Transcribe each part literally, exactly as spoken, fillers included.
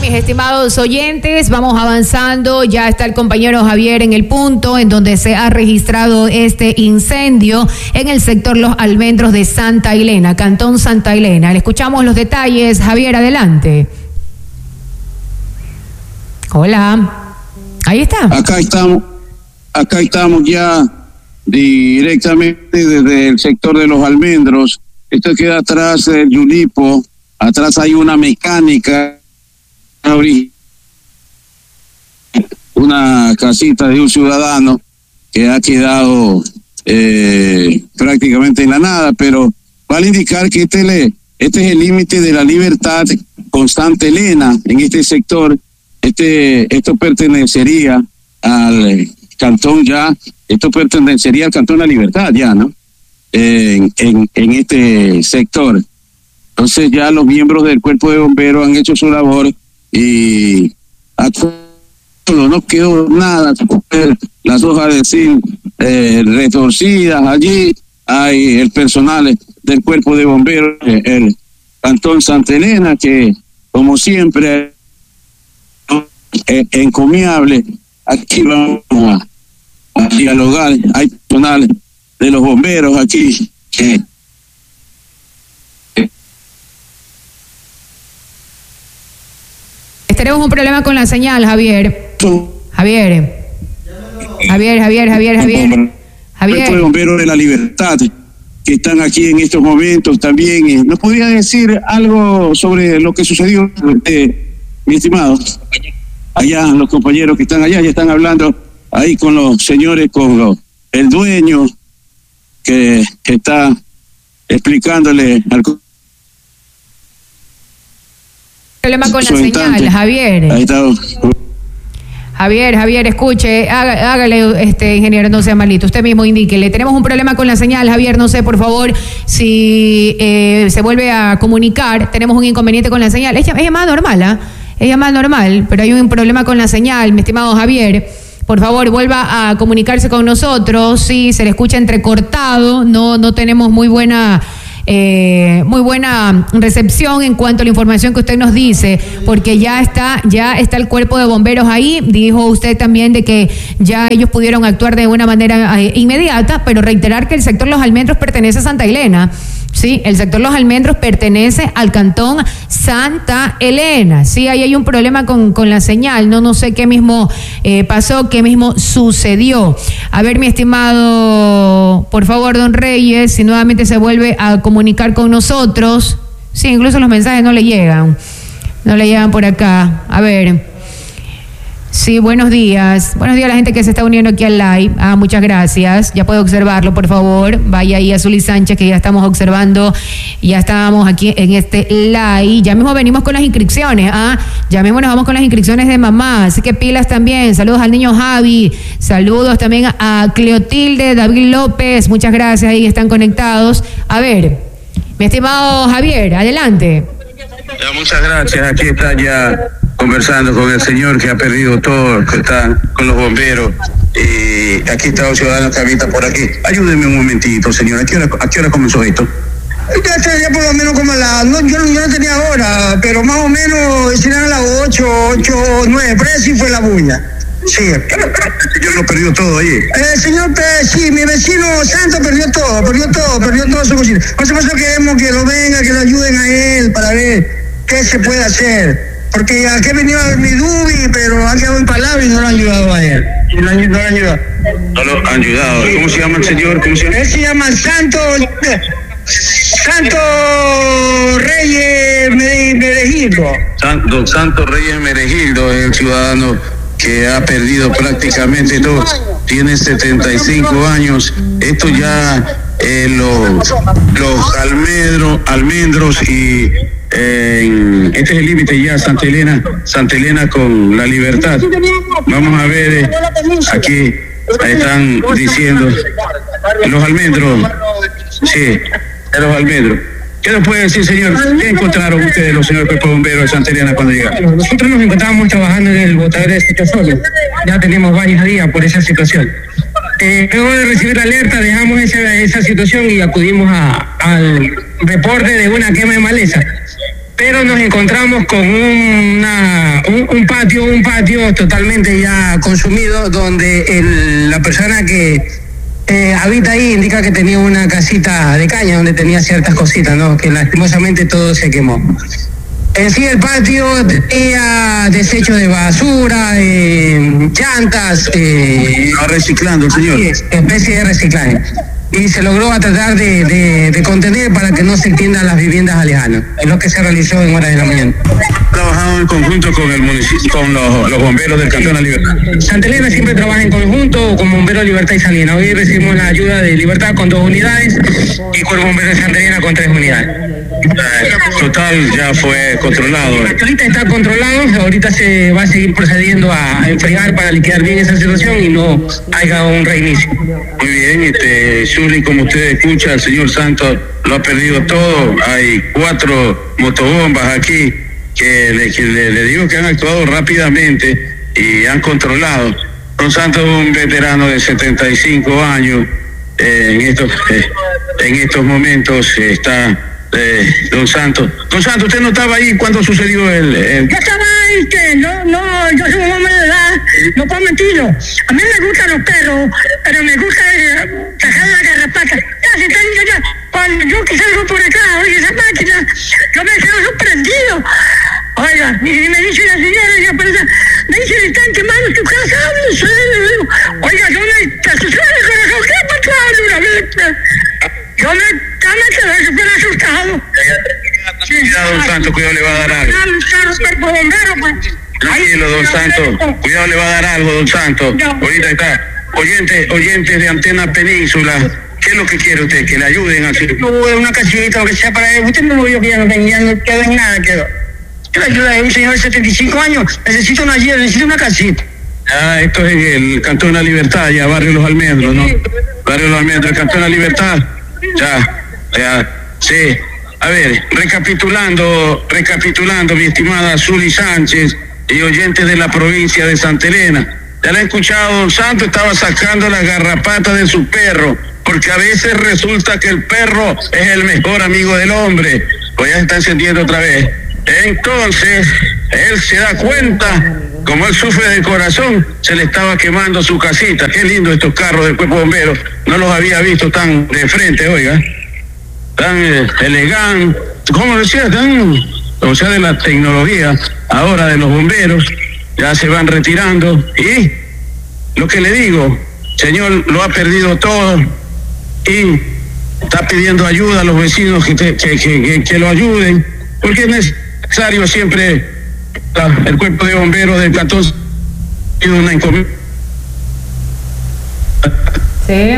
mis estimados oyentes, vamos avanzando. Ya está el compañero Javier en el punto en donde se ha registrado este incendio en el sector Los Almendros de Santa Elena, Cantón Santa Elena. Le escuchamos los detalles. Javier, adelante. Hola. Ahí está. Acá estamos, acá estamos ya directamente desde el sector de Los Almendros. Esto queda atrás del Yulipo. Atrás hay una mecánica, una casita de un ciudadano que ha quedado eh, prácticamente en la nada, pero vale indicar que este, le, este es el límite de la Libertad con Santa Elena. En este sector, este esto pertenecería al cantón ya, esto pertenecería al cantón La Libertad ya, ¿no? En, en, en este sector. Entonces ya los miembros del cuerpo de bomberos han hecho su labor y no quedó nada, las hojas de zinc eh, retorcidas allí. Hay el personal del cuerpo de bomberos, el cantón Santa Elena, que como siempre es encomiable. Aquí vamos a, a dialogar. Hay personal de los bomberos aquí que tenemos un problema con la señal, Javier. Javier. Javier, Javier, Javier, Javier. Javier. Cuerpo de bomberos de La Libertad, que están aquí en estos momentos también. ¿Nos podría decir algo sobre lo que sucedió, eh, mi estimado? Allá, los compañeros que están allá, ya están hablando ahí con los señores, con los, el dueño que, que está explicándole al problema con la señal, Javier. Ahí está. Javier, Javier, escuche, haga, hágale, este ingeniero, no sea malito, usted mismo indíquele. Tenemos un problema con la señal, Javier, no sé, por favor, si eh, se vuelve a comunicar, tenemos un inconveniente con la señal. Es, es llamada normal, ¿ah? ¿eh? Es llamada normal, pero hay un problema con la señal, mi estimado Javier. Por favor, vuelva a comunicarse con nosotros. Sí, se le escucha entrecortado, no, no tenemos muy buena... Eh, muy buena recepción en cuanto a la información que usted nos dice, porque ya está, ya está el cuerpo de bomberos ahí. Dijo usted también de que ya ellos pudieron actuar de una manera eh, inmediata, pero reiterar que el sector Los Almendros pertenece a Santa Elena. Sí, el sector Los Almendros pertenece al cantón Santa Elena. Sí, ahí hay un problema con, con la señal. No, no sé qué mismo eh, pasó, qué mismo sucedió. A ver, mi estimado, por favor, don Reyes, si nuevamente se vuelve a comunicar con nosotros. Sí, incluso los mensajes no le llegan. No le llegan por acá. A ver. Sí, buenos días. Buenos días a la gente que se está uniendo aquí al live. Ah, muchas gracias. Ya puede observarlo, por favor. Vaya ahí a Zuli Sánchez, que ya estamos observando. Ya estábamos aquí en este live. Ya mismo venimos con las inscripciones. Ah, ya mismo nos vamos con las inscripciones de mamá. Así que pilas también. Saludos al niño Javi. Saludos también a Cleotilde, David López. Muchas gracias. Ahí están conectados. A ver, mi estimado Javier, adelante. Ya, muchas gracias. Aquí está ya conversando con el señor que ha perdido todo, que está con los bomberos. Y aquí está un ciudadano que habita por aquí. Ayúdeme un momentito, señor. ¿A qué hora, a qué hora comenzó esto? Ya estaría por lo menos como a las... No, yo, yo no tenía hora, pero más o menos serán a las ocho, ocho, nueve. Pero sí fue la bulla. Sí. El señor lo perdió todo ahí. El señor, sí, mi vecino Santo perdió todo, perdió todo, perdió todo su cocina. Por eso queremos que lo venga, que lo ayuden a él para ver qué se puede hacer. Porque aquí venía mi Dubi, pero ha quedado en palabras y no lo han ayudado a él. No, no lo han ayudado. No lo han ayudado. ¿Cómo se llama el señor? ¿Cómo se llama? Él se llama Santo... Santo Reyes Meregildo. San, don Santo Reyes Meregildo es el ciudadano que ha perdido prácticamente todo. Tiene setenta y cinco años. Esto ya eh, los, los almendros, almendros y eh, este es el límite ya, Santa Elena, Santa Elena con La Libertad. Vamos a ver, eh, aquí están diciendo los almendros, sí, los almendros. ¿Qué nos puede decir, señor? ¿Qué encontraron ustedes, los señores cuerpo de bomberos de Santa Elena, cuando llegaron? Nosotros nos encontrábamos trabajando en el botadero de desechos sólidos. Ya tenemos varios días por esa situación. Eh, luego de recibir la alerta, dejamos esa, esa situación y acudimos a, al reporte de una quema de maleza. pero nos encontramos con una, un, un patio, un patio totalmente ya consumido, donde el, la persona que eh, habita ahí indica que tenía una casita de caña donde tenía ciertas cositas, ¿no? Que lastimosamente todo se quemó. En sí el patio tenía desechos de basura, eh, llantas, eh, reciclando, señor. Es, especie de reciclaje. Y se logró tratar de, de, de contener para que no se extiendan las viviendas alejanas. Es lo que se realizó en horas de la mañana. Trabajado en conjunto con el municipio, con los, los bomberos del Cantón La Libertad. Santa Elena siempre trabaja en conjunto con Bomberos Libertad y Salina. Hoy recibimos la ayuda de Libertad con dos unidades y con Bomberos de Santa Elena con tres unidades. Total ya fue controlado. Ahorita está controlado, ahorita se va a seguir procediendo a enfriar para liquidar bien esa situación y no haya un reinicio. Muy bien, este, Zuli, como usted escucha, el señor Santos lo ha perdido todo. Hay cuatro motobombas aquí que le, que le, le digo que han actuado rápidamente y han controlado. Don Santos es un veterano de setenta y cinco años. Eh, en estos eh, en estos momentos eh, está eh, Don Santos. Don Santos, ¿usted no estaba ahí cuando sucedió el...? el... Yo estaba ahí, que no, no, yo soy un hombre de edad, no puedo mentirlo. A mí me gustan los perros, pero me gusta eh, sacar la garrapata. Ya, si está yo ya, cuando yo que salgo por acá, oye, esa máquina, yo me quedo sorprendido. Oiga, y me dice la señora, ya, pero me dice, le están quemando tu casa, hable, oiga, yo me, te sucede el corazón, ¿qué ha pasado una vez? Yo me, ya me quedé súper asustado. Cuidado, Don Santos, cuidado, le va a dar algo. Tranquilo, Don Santos, cuidado, le va a dar algo, Don Santos. Ahorita está. Oyente, oyentes de Antena Península, ¿qué es lo que quiere usted? Que le ayuden a hacer. No, una casita, aunque sea para él. Usted no lo vio que ya no tenía, no quedó en nada, quedó. Yo la ayuda de un señor de setenta y cinco años, necesito una ayuda, necesito una casita. Ah, esto es el Cantón La Libertad, ya, Barrio Los Almendros, ¿no? Barrio Los Almendros, el Cantón La Libertad. Ya, ya, sí. A ver, recapitulando, recapitulando, mi estimada Zuli Sánchez y oyentes de la provincia de Santa Elena. Ya la he escuchado, Don Santos estaba sacando la garrapata de su perro, porque a veces resulta que el perro es el mejor amigo del hombre. Pues ya se está encendiendo otra vez. Entonces, él se da cuenta, como él sufre de corazón, se le estaba quemando su casita. Qué lindo estos carros del Cuerpo Bombero. No los había visto tan de frente, oiga. Tan eh, elegantes, ¿cómo decía? Tan, o sea, de la tecnología ahora de los bomberos, ya se van retirando. Y lo que le digo, señor, lo ha perdido todo y está pidiendo ayuda a los vecinos que, te, que, que, que, que lo ayuden, porque es necesario siempre la, el cuerpo de bomberos del Cantón tiene una encomienda. Sí.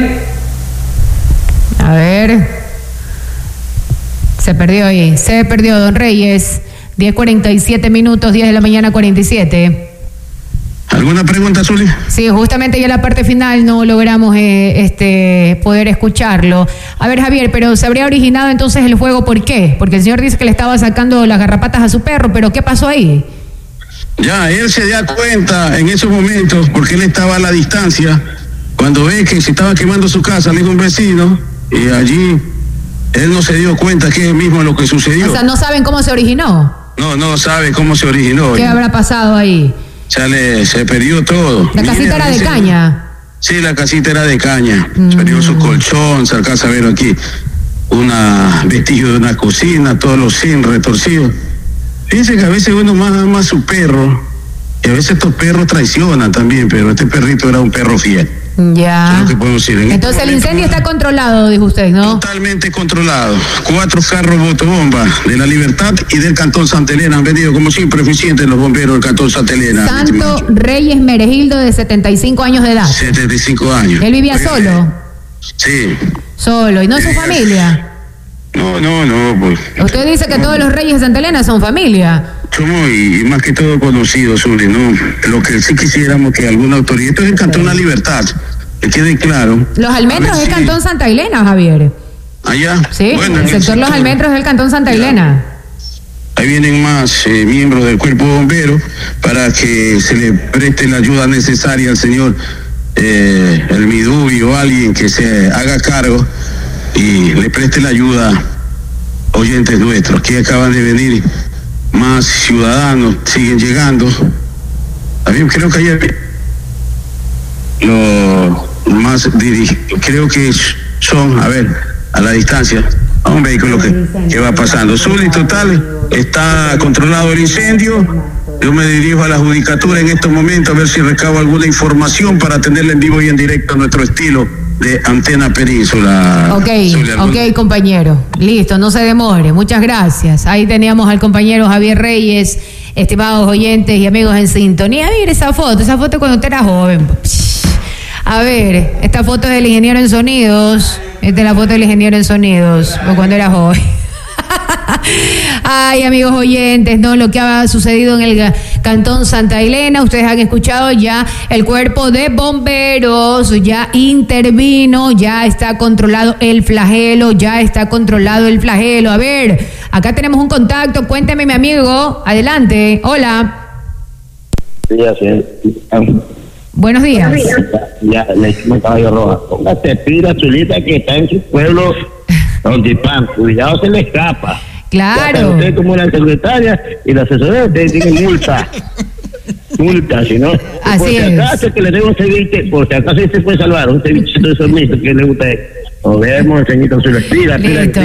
A ver. Se perdió ahí. Se perdió, don Reyes. diez cuarenta y siete minutos, diez de la mañana, cuarenta y siete. ¿Alguna pregunta, Zuli? Sí, justamente ya la parte final no logramos eh, este poder escucharlo. A ver, Javier, pero ¿se habría originado entonces el fuego por qué? Porque el señor dice que le estaba sacando las garrapatas a su perro, pero ¿qué pasó ahí? Ya, él se da cuenta en esos momentos, porque él estaba a la distancia, cuando ve que se estaba quemando su casa, le dijo un vecino, y allí él no se dio cuenta que es mismo lo que sucedió. O sea, ¿no saben cómo se originó? No, no sabe cómo se originó. ¿Qué habrá pasado ahí? Ya le, se perdió todo. ¿La casita Mira, era de caña? Sí, la casita era de caña. Mm. Se perdió su colchón, se alcanza a ver aquí una vestigio de una cocina, todos los zinc retorcidos. Fíjense que a veces uno más ama a su perro, y a veces estos perros traicionan también, pero este perrito era un perro fiel. Ya. Es lo que podemos decir. En Entonces este el incendio está controlado, dijo usted, ¿no? Totalmente controlado. Cuatro carros motobomba de La Libertad y del Cantón Santa Elena han venido como siempre eficientes los bomberos del Cantón Santa Elena. Santo Reyes Meregildo, de setenta y cinco años de edad. setenta y cinco años. ¿Él vivía solo? Sí. Solo, ¿y no su familia? No, no, no. Pues, usted dice que no, todos los reyes de Santa Elena son familia. Somos y, y más que todo conocidos, Zuli, ¿no? Lo que sí quisiéramos que alguna autoridad, esto es el Cantón La Libertad, que quede claro. Los Almendros es el si... Cantón Santa Elena, Javier. Allá. Sí, bueno, el, el sector Los Almendros es el Cantón Santa ya. Elena. Ahí vienen más eh, miembros del Cuerpo Bombero para que se le preste la ayuda necesaria al señor eh, el Midubi o alguien que se haga cargo y le preste la ayuda, oyentes nuestros que acaban de venir más ciudadanos siguen llegando. También creo que ayer los más dirige, creo que son, a ver, a la distancia, a un vehículo que, que va pasando. Sur y total, está controlado el incendio. Yo me dirijo a la judicatura en estos momentos a ver si recabo alguna información para atenderla en vivo y en directo a nuestro estilo de Antena Península. Ok, ok, compañero. Listo, no se demore. Muchas gracias. Ahí teníamos al compañero Javier Reyes, estimados oyentes y amigos en sintonía. Mira esa foto, esa foto cuando usted era joven. A ver, esta foto es del ingeniero en sonidos. Esta es la foto del ingeniero en sonidos, cuando era joven. Ay, amigos oyentes, ¿no? Lo que ha sucedido en el Cantón Santa Elena, ustedes han escuchado ya, el cuerpo de bomberos ya intervino, ya está controlado el flagelo, ya está controlado el flagelo. A ver, acá tenemos un contacto, cuénteme, mi amigo, adelante, hola. Sí, así. Buenos días. Ya, le hicimos caballo roja. Póngate pira, chulita, que está en su pueblo, donde pan, cuidado, se le escapa. Claro. Usted como la secretaria y la asesora, usted tiene multa. Multa, si no. Así por si es. acaso que le dé un ceviche, por si acaso se puede salvar, un cevichito de solmito que le gusta. Nos vemos, señorita, se lo estira,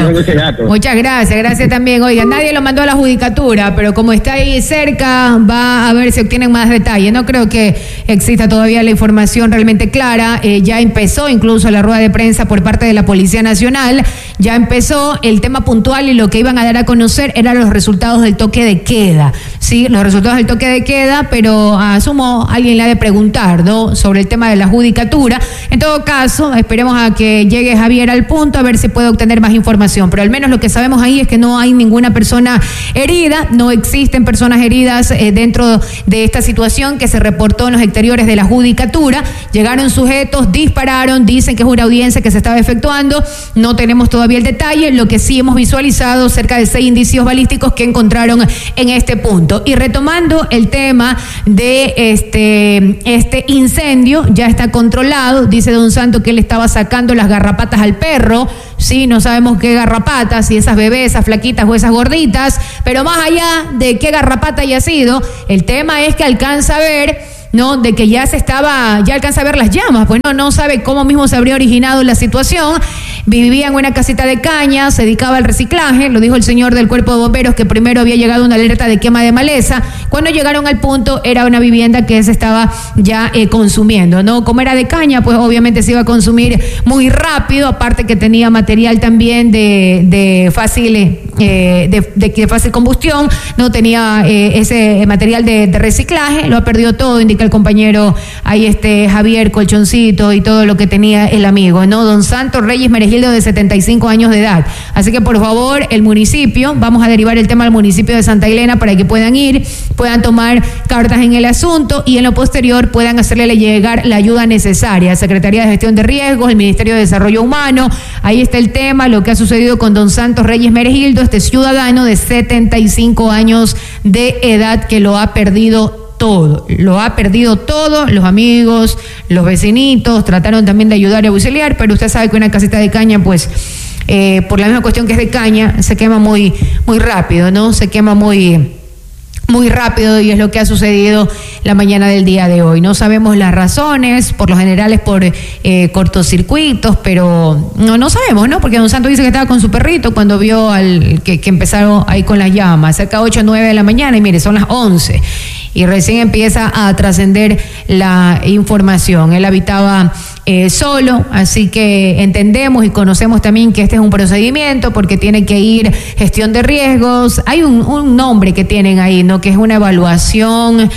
muchas gracias, gracias también. Oiga, nadie lo mandó a la judicatura, pero como está ahí cerca, va a ver si obtienen más detalles. No creo que exista todavía la información realmente clara. Eh, ya empezó incluso la rueda de prensa por parte de la Policía Nacional. Ya empezó el tema puntual y lo que iban a dar a conocer eran los resultados del toque de queda. Sí, los resultados del toque de queda, pero asumo alguien le ha de preguntar, ¿no?, sobre el tema de la judicatura. En todo caso, esperemos a que llegue Javier al punto, a ver si puede obtener más información, pero al menos lo que sabemos ahí es que no hay ninguna persona herida, no existen personas heridas eh, dentro de esta situación que se reportó en los exteriores de la judicatura. Llegaron sujetos, dispararon, dicen que es una audiencia que se estaba efectuando, no tenemos todavía el detalle. Lo que sí hemos visualizado, cerca de seis indicios balísticos que encontraron en este punto. Y retomando el tema de este, este incendio, ya está controlado, dice don Santo que él estaba sacando las garrapatas al perro, sí, no sabemos qué garrapatas, si esas bebés, esas flaquitas o esas gorditas, pero más allá de qué garrapata haya sido, el tema es que alcanza a ver, ¿no?, de que ya se estaba, ya alcanza a ver las llamas, pues no, no sabe cómo mismo se habría originado la situación. Vivía en una casita de caña, se dedicaba al reciclaje, lo dijo el señor del cuerpo de bomberos, que primero había llegado una alerta de quema de maleza. Cuando llegaron al punto era una vivienda que se estaba ya eh, consumiendo, ¿no? Como era de caña, pues obviamente se iba a consumir muy rápido, aparte que tenía material también de, de fácil eh, de, de, de fácil combustión, no tenía eh, ese material de, de reciclaje, lo ha perdido todo, indica el compañero ahí este Javier, colchoncito y todo lo que tenía el amigo, ¿no? Don Santos Reyes Meregildo, de setenta y cinco años de edad. Así que por favor, el municipio, vamos a derivar el tema al municipio de Santa Elena para que puedan ir, puedan tomar cartas en el asunto y en lo posterior puedan hacerle llegar la ayuda necesaria. Secretaría de Gestión de Riesgos, el Ministerio de Desarrollo Humano, ahí está el tema, lo que ha sucedido con don Santos Reyes Meregildo, este ciudadano de setenta y cinco años de edad que lo ha perdido todo, lo ha perdido todo. Los amigos, los vecinitos trataron también de ayudar y auxiliar, pero usted sabe que una casita de caña, pues eh, por la misma cuestión que es de caña, se quema muy, muy rápido, ¿no? Se quema muy muy rápido y es lo que ha sucedido la mañana del día de hoy. No sabemos las razones, por lo general es por eh, cortocircuitos, pero no, no sabemos, ¿no? Porque don Santo dice que estaba con su perrito cuando vio al que, que empezaron ahí con las llamas, cerca de ocho o nueve de la mañana, y mire, son las once. Y recién empieza a trascender la información. Él habitaba eh, solo, así que entendemos y conocemos también que este es un procedimiento porque tiene que ir gestión de riesgos. Hay un, un nombre que tienen ahí, ¿no?, que es una evaluación.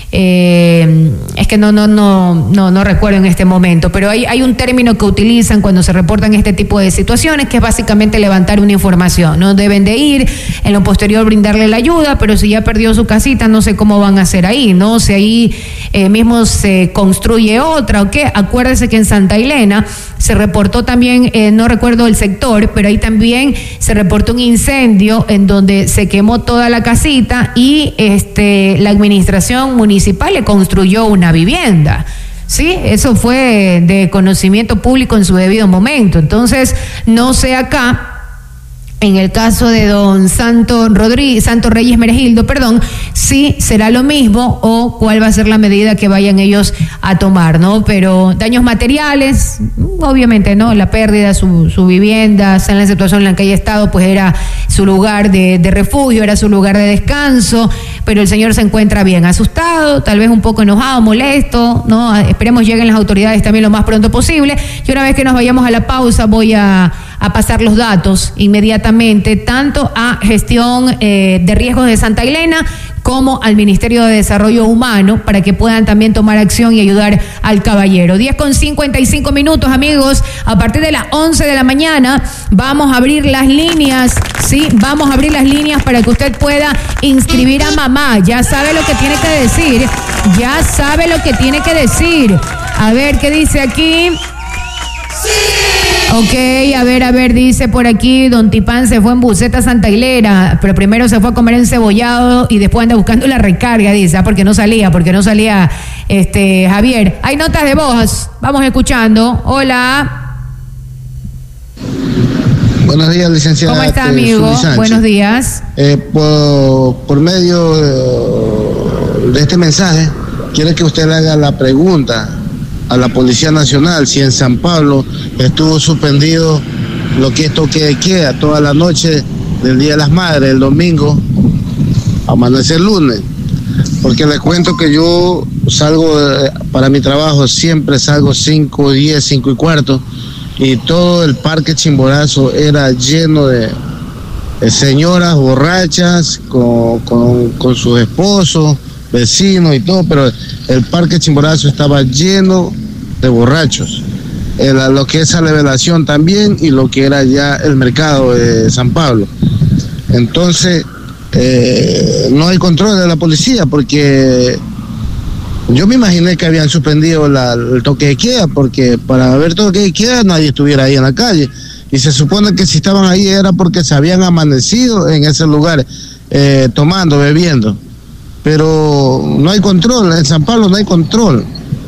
Eh, es que no, no, no, no, no recuerdo en este momento, pero hay, hay un término que utilizan cuando se reportan este tipo de situaciones, que es básicamente levantar una información. No deben de ir, en lo posterior brindarle la ayuda, pero si ya perdió su casita, no sé cómo van a hacer ahí, ¿no? Si ahí eh, mismo se construye otra o qué. Acuérdese que en Santa Elena se reportó también, eh, no recuerdo el sector, pero ahí también se reportó un incendio en donde se quemó toda la casita y este, la administración municipal le construyó una vivienda. Sí, eso fue de conocimiento público en su debido momento. Entonces, no sé acá En el caso de don Santo Rodríguez, Santo Reyes Meregildo, perdón, sí será lo mismo o cuál va a ser la medida que vayan ellos a tomar, ¿no? Pero daños materiales, obviamente, ¿no? La pérdida, su, su vivienda, sea en la situación en la que haya estado, pues era su lugar de, de refugio, era su lugar de descanso, pero el señor se encuentra bien, asustado, tal vez un poco enojado, molesto, ¿no? Esperemos lleguen las autoridades también lo más pronto posible. Y una vez que nos vayamos a la pausa, voy a, a pasar los datos inmediatamente, tanto a gestión eh, de riesgos de Santa Elena como al Ministerio de Desarrollo Humano, para que puedan también tomar acción y ayudar al caballero. diez con cincuenta y cinco minutos, amigos. A partir de las once de la mañana vamos a abrir las líneas, ¿sí? Vamos a abrir las líneas para que usted pueda inscribir a mamá. Ya sabe lo que tiene que decir, ya sabe lo que tiene que decir. A ver, ¿qué dice aquí? Ok, a ver, a ver, dice por aquí, don Tipán se fue en buseta Santa Hilera, pero primero se fue a comer encebollado y después anda buscando la recarga, dice, ah, porque no salía, porque no salía, este, Javier. Hay notas de voz, vamos escuchando. Hola. Buenos días, licenciada. ¿Cómo está, amigo? Buenos días. Eh, por, por medio de, de este mensaje, quiero que usted le haga la pregunta a la Policía Nacional si en San Pablo estuvo suspendido lo que es toque de queda toda la noche del Día de las Madres, el domingo, amanecer lunes, porque le cuento que yo salgo de, para mi trabajo, siempre salgo cinco, diez, cinco y cuarto, y todo el Parque Chimborazo era lleno de, de señoras borrachas con, con, con sus esposos, vecinos y todo, pero el Parque Chimborazo estaba lleno de borrachos. El, lo que es la revelación también y lo que era ya el mercado de San Pablo. Entonces, eh, no hay control de la policía porque yo me imaginé que habían suspendido la, el toque de queda, porque para haber toque de queda nadie estuviera ahí en la calle. Y se supone que si estaban ahí era porque se habían amanecido en ese lugar, eh, tomando, bebiendo. Pero no hay control, en San Pablo no hay control.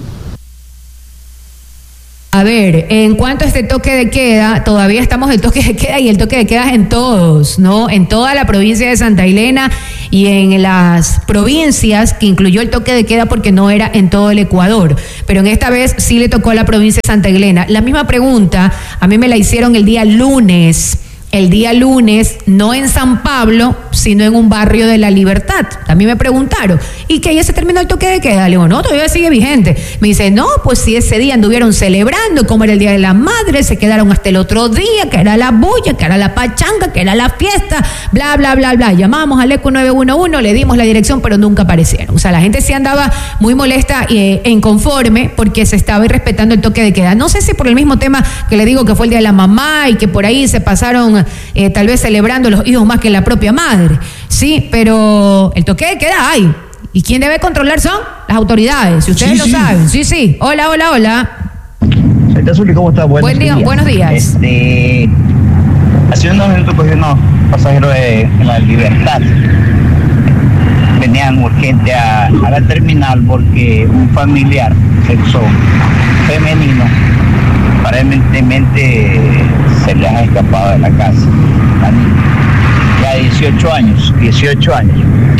A ver, en cuanto a este toque de queda, todavía estamos en toque de queda y el toque de queda es en todos, ¿no? En toda la provincia de Santa Elena y en las provincias que incluyó el toque de queda porque no era en todo el Ecuador, pero en esta vez sí le tocó a la provincia de Santa Elena. La misma pregunta a mí me la hicieron el día lunes. El día lunes, no en San Pablo, sino en un barrio de La Libertad. A mí me preguntaron, ¿y que ya se terminó el toque de queda? Le digo, no, todavía sigue vigente. Me dice, no, pues si ese día anduvieron celebrando, como era el Día de la Madre, se quedaron hasta el otro día, que era la bulla, que era la pachanga, que era la fiesta, bla, bla, bla, bla. Llamamos al ECO nueve uno uno, le dimos la dirección, pero nunca aparecieron. O sea, la gente sí andaba muy molesta e inconforme porque se estaba irrespetando el toque de queda. No sé si por el mismo tema que le digo que fue el Día de la Mamá y que por ahí se pasaron Eh, tal vez celebrando los hijos más que la propia madre, sí, pero el toque de queda hay. ¿Y quién debe controlar son? Las autoridades, si ustedes sí, lo sí. saben. Sí, sí. Hola, hola, hola. Zuli, ¿cómo estás? Buenos Buen día, días. buenos días. Este, hace unos minutos cogí unos pasajeros de, de La Libertad. Venían urgente a, a la terminal porque un familiar, sexo femenino, aparentemente se le han escapado de la casa. Ya dieciocho años, dieciocho años.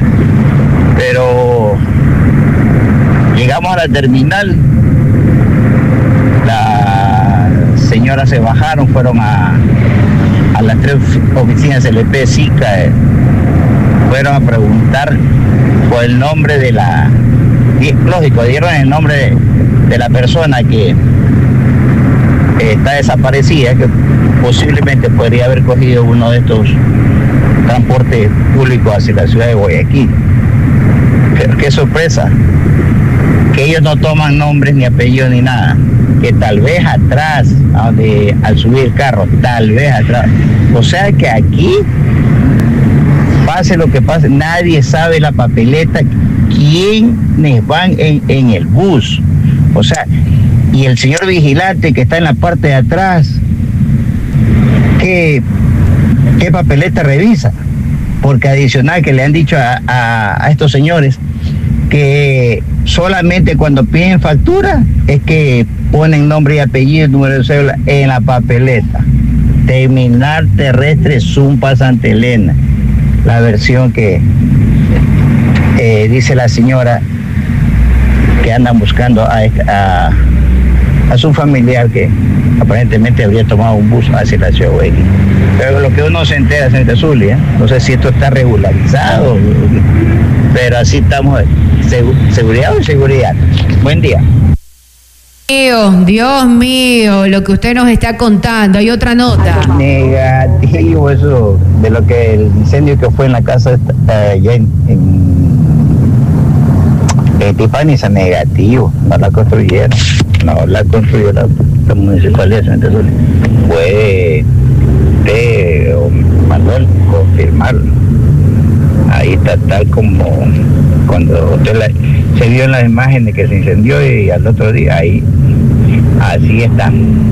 Pero llegamos a la terminal, las señoras se bajaron, fueron a, a las tres oficinas L P SICA, eh, fueron a preguntar por el nombre de la, lógico, dieron el nombre de, de la persona que está desaparecida, que posiblemente podría haber cogido uno de estos transportes públicos hacia la ciudad de Guayaquil. Pero qué sorpresa, que ellos no toman nombres ni apellidos ni nada, que tal vez atrás, a donde, al subir el carro, tal vez atrás. O sea que aquí, pase lo que pase, nadie sabe la papeleta, quiénes van en, en el bus. O sea, y el señor vigilante que está en la parte de atrás, ¿qué, qué papeleta revisa? Porque adicional que le han dicho a, a, a estos señores que solamente cuando piden factura es que ponen nombre y apellido, número de cédula en la papeleta. Terminal terrestre Zumpa Santa Elena, la versión que eh, dice la señora que andan buscando a, a, a su familiar que aparentemente habría tomado un bus hacia la ciudad de Guayaquil. Pero lo que uno se entera, señorita Zulia, no sé si esto está regularizado, pero así estamos, segu- seguridad o inseguridad. Buen día. Mío, Dios mío, lo que usted nos está contando. Hay otra nota. Negativo eso de lo que el incendio que fue en la casa uh, allá en, en, en Tipaniza, negativo, no la construyeron, no la construyó la, la municipalidad de Santa Zulia. Fue de Manuel confirmarlo. Ahí está tal como cuando usted la, se vio en las imágenes que se incendió y al otro día ahí, así está.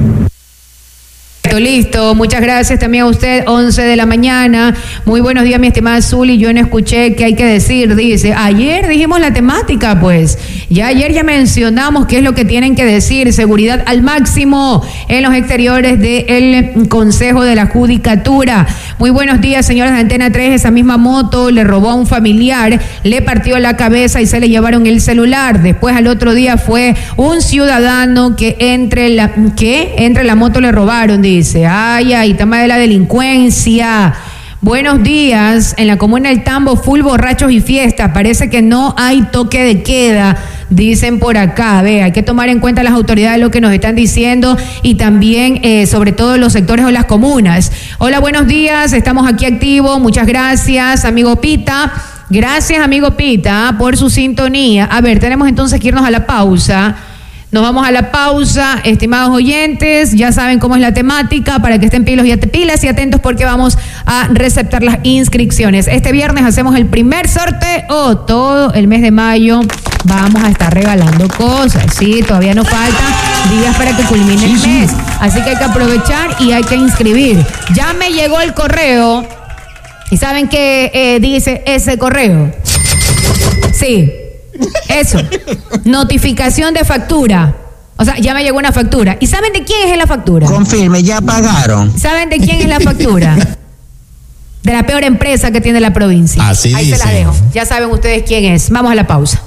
Listo, muchas gracias también a usted, once de la mañana. Muy buenos días, mi estimada Zuli. Yo no escuché qué hay que decir, dice. Ayer dijimos la temática, pues. Ya ayer ya mencionamos qué es lo que tienen que decir. Seguridad al máximo en los exteriores del Consejo de la Judicatura. Muy buenos días, señores de Antena tres. Esa misma moto le robó a un familiar, le partió la cabeza y se le llevaron el celular. Después al otro día fue un ciudadano que entre la, que entre la moto le robaron, dice. Ay, ay, tema de la delincuencia. Buenos días. En la comuna del Tambo, full borrachos y fiestas. Parece que no hay toque de queda, dicen por acá. Ve, hay que tomar en cuenta las autoridades lo que nos están diciendo y también, eh, sobre todo, los sectores o las comunas. Hola, buenos días. Estamos aquí activos. Muchas gracias, amigo Pita. Gracias, amigo Pita, por su sintonía. A ver, tenemos entonces que irnos a la pausa. Nos vamos a la pausa, estimados oyentes, ya saben cómo es la temática, para que estén pilos y pilas y atentos porque vamos a receptar las inscripciones. Este viernes hacemos el primer sorteo, todo el mes de mayo vamos a estar regalando cosas, sí, todavía nos faltan días para que culmine el mes, así que hay que aprovechar y hay que inscribir. Ya me llegó el correo, ¿y saben qué eh, dice ese correo? Sí. Eso, notificación de factura. O sea, ya me llegó una factura. ¿Y saben de quién es la factura? Confirme, ya pagaron. ¿Saben de quién es la factura? De la peor empresa que tiene la provincia. Así Ahí dice. se la dejo. Ya saben ustedes quién es. Vamos a la pausa.